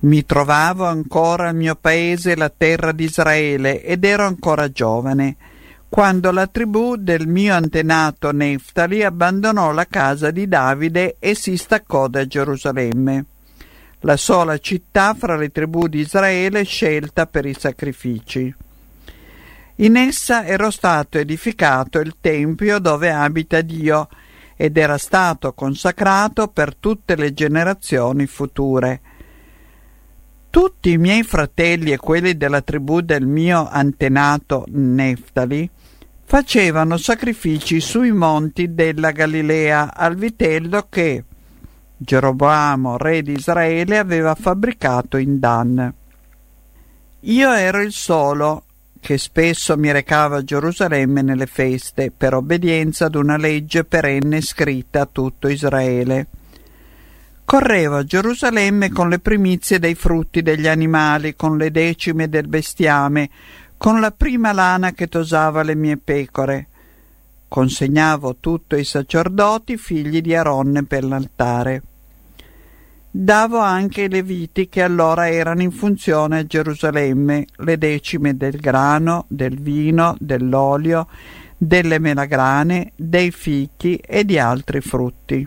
Mi trovavo ancora al mio paese, la terra di Israele, ed ero ancora giovane, quando la tribù del mio antenato Neftali abbandonò la casa di Davide e si staccò da Gerusalemme, la sola città fra le tribù di Israele scelta per i sacrifici. In essa era stato edificato il tempio dove abita Dio ed era stato consacrato per tutte le generazioni future. Tutti i miei fratelli e quelli della tribù del mio antenato Neftali facevano sacrifici sui monti della Galilea al vitello che Geroboamo, re di Israele, aveva fabbricato in Dan. Io ero il solo che spesso mi recava a Gerusalemme nelle feste per obbedienza ad una legge perenne scritta a tutto Israele. Correvo a Gerusalemme con le primizie dei frutti degli animali, con le decime del bestiame, con la prima lana che tosava le mie pecore. Consegnavo tutto ai sacerdoti, figli di Aronne, per l'altare. Davo anche ai leviti che allora erano in funzione a Gerusalemme le decime del grano, del vino, dell'olio, delle melagrane, dei fichi e di altri frutti.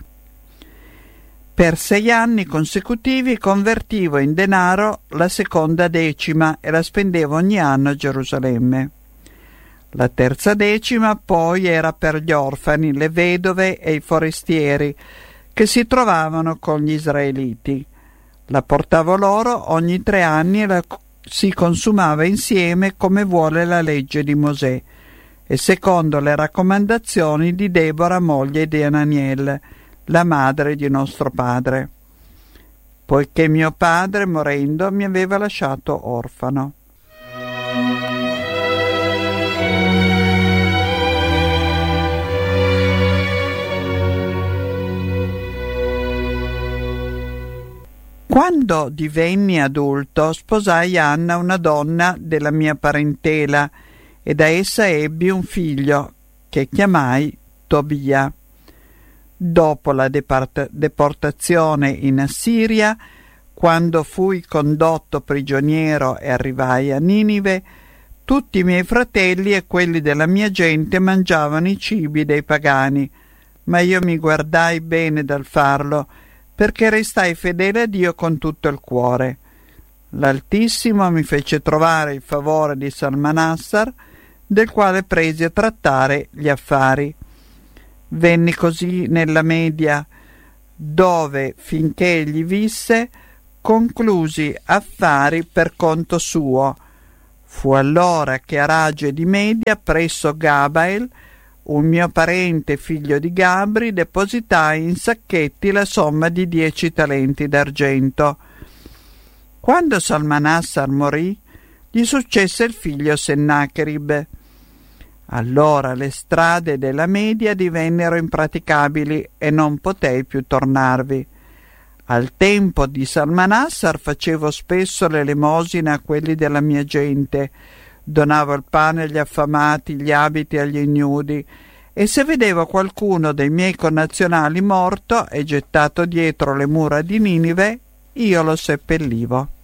Per 6 anni consecutivi convertivo in denaro la seconda decima e la spendevo ogni anno a Gerusalemme. La terza decima poi era per gli orfani, le vedove e i forestieri che si trovavano con gli israeliti. La portavo loro ogni 3 anni e la si consumava insieme come vuole la legge di Mosè e secondo le raccomandazioni di Debora, moglie di Ananiel, la madre di nostro padre, poiché mio padre, morendo, mi aveva lasciato orfano. Quando divenni adulto, sposai Anna, una donna della mia parentela, e da essa ebbi un figlio, che chiamai Tobia. Dopo la deportazione in Assiria, quando fui condotto prigioniero e arrivai a Ninive, tutti i miei fratelli e quelli della mia gente mangiavano i cibi dei pagani, ma io mi guardai bene dal farlo, perché restai fedele a Dio con tutto il cuore. L'Altissimo mi fece trovare il favore di Salmanassar, del quale presi a trattare gli affari. Venni così nella Media, dove, finché egli visse, conclusi affari per conto suo. Fu allora che a Rage di Media, presso Gabael, un mio parente figlio di Gabri, depositai in sacchetti la somma di 10 talenti d'argento. Quando Salmanassar morì, gli successe il figlio Sennacherib. Allora le strade della Media divennero impraticabili e non potei più tornarvi. Al tempo di Salmanassar facevo spesso l'elemosina a quelli della mia gente, donavo il pane agli affamati, gli abiti agli ignudi, e se vedevo qualcuno dei miei connazionali morto e gettato dietro le mura di Ninive, io lo seppellivo.